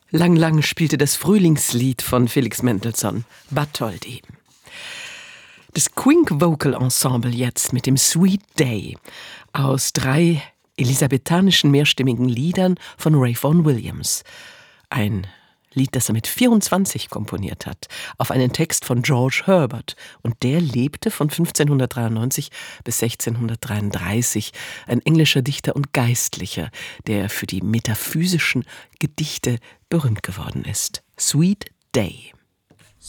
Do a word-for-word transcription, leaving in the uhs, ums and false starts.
Lang, lang spielte das Frühlingslied von Felix Mendelssohn, Bartholdy. Das Quink Vocal Ensemble jetzt mit dem Sweet Day aus drei elisabethanischen mehrstimmigen Liedern von Ray Vaughan Williams. Ein Lied, das er mit vierundzwanzig komponiert hat, auf einen Text von George Herbert. Und der lebte von fünfzehnhundertdreiundneunzig bis sechzehnhundertdreiunddreißig, ein englischer Dichter und Geistlicher, der für die metaphysischen Gedichte berühmt geworden ist. Sweet Day.